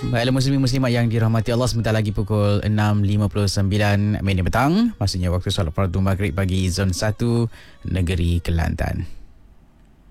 Baiklah muslimin muslimat yang dirahmati Allah, sebentar lagi pukul 6.59 minit petang. Maksudnya waktu solat fardu maghrib bagi Zon 1 Negeri Kelantan.